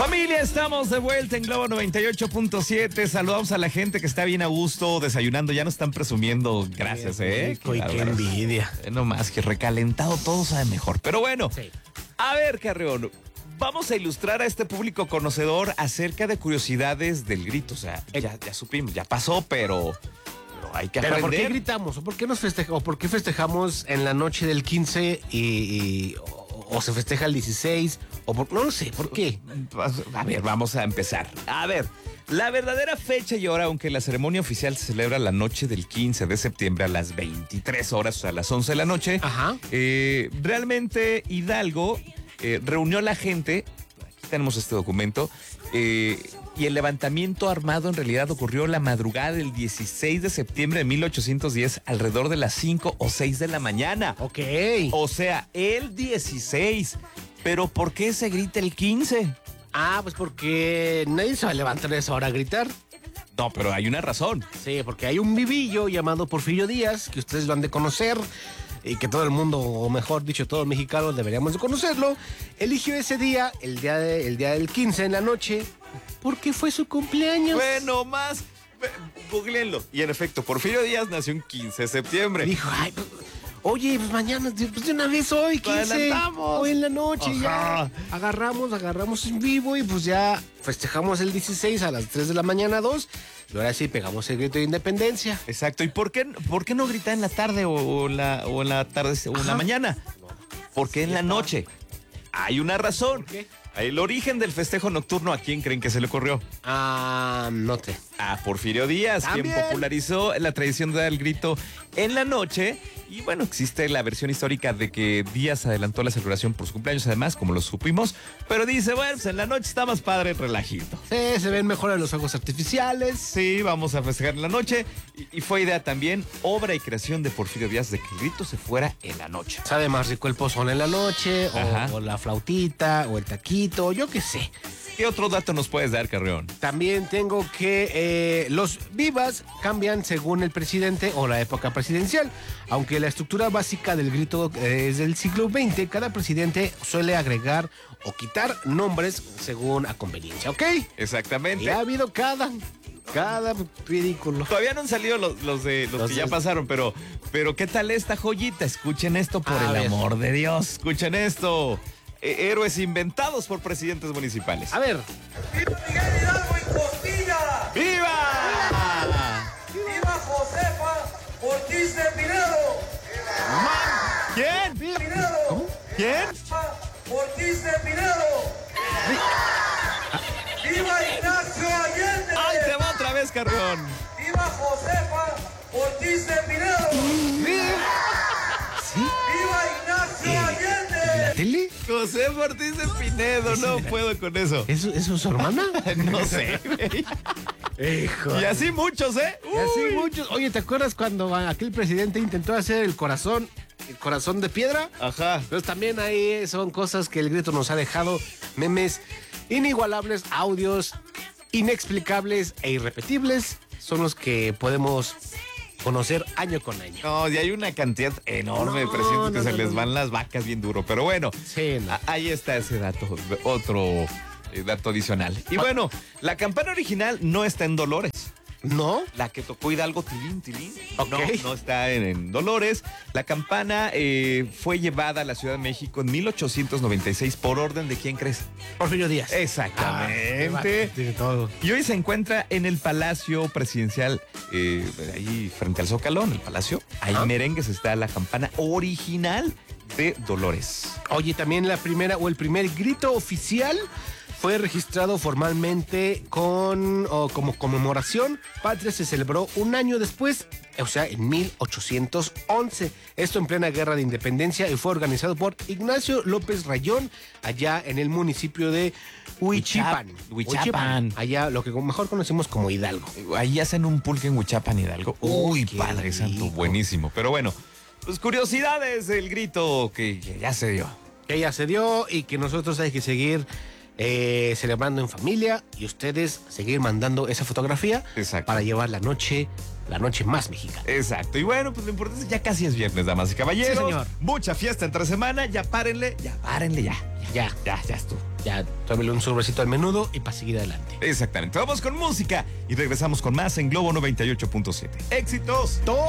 Familia, estamos de vuelta en Globo 98.7. Saludamos a la gente que está bien a gusto desayunando. Ya nos están presumiendo. Gracias, Qué envidia. No más que recalentado todo sabe mejor. Pero bueno, sí. A ver, Carreón, vamos a ilustrar a este público conocedor acerca de curiosidades del grito. O sea, ya supimos, ya pasó, pero hay que aprender. ¿Por qué gritamos? ¿O por qué nos festejamos? ¿Por qué festejamos en la noche del 15 o se festeja el 16? No lo sé, ¿por qué? A ver, vamos a empezar. A ver, la verdadera fecha y hora, aunque la ceremonia oficial se celebra la noche del 15 de septiembre a las 23 horas, o sea, a las 11 de la noche. Ajá. Realmente Hidalgo reunió a la gente, aquí tenemos este documento, y el levantamiento armado en realidad ocurrió la madrugada del 16 de septiembre de 1810, alrededor de las 5 o 6 de la mañana. Ok. O sea, el 16. ¿Pero por qué se grita el 15? Pues porque nadie se va a levantar a esa hora a gritar. No, pero hay una razón. Sí, porque hay un vivillo llamado Porfirio Díaz, que ustedes lo han de conocer, y que todo el mundo, o mejor dicho, todos los mexicanos deberíamos de conocerlo. Eligió ese día, el día del 15 en la noche, porque fue su cumpleaños. Bueno, más, googleenlo. Y en efecto, Porfirio Díaz nació un 15 de septiembre. Dijo, oye, pues mañana, pues de una vez hoy, 15. Adelantamos. Hoy en la noche. Ajá. Ya agarramos en vivo y pues ya festejamos el 16 a las 3 de la mañana, 2. Y ahora sí pegamos el grito de independencia. Exacto. ¿Y por qué no gritar en la tarde o en la tarde o en la mañana? Porque en la noche. Hay una razón. ¿Por qué? El origen del festejo nocturno, ¿a quién creen que se le ocurrió? No sé. A Porfirio Díaz, ¿También? quien popularizó la tradición de dar el grito en la noche. Y bueno, existe la versión histórica de que Díaz adelantó la celebración por su cumpleaños, además, como lo supimos. Pero dice, bueno, pues en la noche está más padre, relajito. Sí, se ven mejor los fuegos artificiales. Sí, vamos a festejar en la noche. Y fue idea también, obra y creación de Porfirio Díaz, de que el grito se fuera en la noche. Sabe más rico el pozón en la noche, o la flautita, o el taquito, yo qué sé. ¿Qué otro dato nos puedes dar, Carreón? También tengo que los vivas cambian según el presidente o la época presidencial. Aunque la estructura básica del grito es del siglo XX, cada presidente suele agregar o quitar nombres según a conveniencia, ¿ok? Exactamente. Y ha habido cada ridículo. Todavía no han salido los que ya pasaron, pero ¿qué tal esta joyita? Escuchen esto por el amor de Dios. Escuchen esto. Héroes inventados por presidentes municipales. A ver. ¡Viva Miguel Hidalgo y Costilla! ¡Viva! ¡Viva Josefa Ortiz de Pinedo! ¿Quién? ¡Pinedo! ¿Cómo? ¿Quién? Ortiz de Pinedo! ¡Viva Ignacio Allende! ¡Ay, te va otra vez, Carreón! ¡Viva Josefa Ortiz de Pinedo! ¿Sí? ¡Viva Ignacio Allende! ¿La tele? José Ortiz de Pinedo, no puedo con eso. ¿Eso es su hermana? No sé, güey. Hijo. Y así muchos, ¿eh? Y así Uy. muchos. Oye, ¿te acuerdas cuando aquel presidente intentó hacer el corazón de piedra? Ajá. Pues también ahí son cosas que el grito nos ha dejado, memes inigualables, audios inexplicables e irrepetibles, son los que podemos conocer año con año. No, y hay una cantidad enorme de presidentes que se les van las vacas bien duro, pero bueno, Sí, no. ahí está ese dato, otro dato adicional. Y bueno, la campana original no está en Dolores. ¿No? La que tocó Hidalgo, tilín, tilín. Ok. No está en Dolores. La campana fue llevada a la Ciudad de México en 1896. ¿Por orden de quién crees? Porfirio Díaz. Exactamente. Tiene todo. Y hoy se encuentra en el Palacio Presidencial, ahí frente al Zócalo, en el Palacio. Ahí en merengues está la campana original de Dolores. Oye, también la primera o el primer grito oficial fue registrado formalmente como conmemoración patria. Se celebró un año después, o sea, en 1811. Esto en plena Guerra de Independencia, y fue organizado por Ignacio López Rayón, allá en el municipio de Huichapan. Huichapan. Allá, lo que mejor conocemos como Hidalgo. Ahí hacen un pulque en Huichapan, Hidalgo. Uy, Qué Padre rico. Santo, buenísimo. Pero bueno, pues curiosidades del grito que ya se dio. Que ya se dio y que nosotros hay que seguir celebrando en familia, y ustedes seguir mandando esa fotografía. Exacto. Para llevar la noche más mexicana. Exacto. Y bueno, pues lo importante es que ya casi es viernes, damas y caballeros. Sí, señor. Mucha fiesta entre semana. Ya párenle, ya. Ya. Ya estuvo. Ya, tómale un sobrecito al menudo y para seguir adelante. Exactamente. Vamos con música y regresamos con más en Globo 98.7. ¡Éxitos!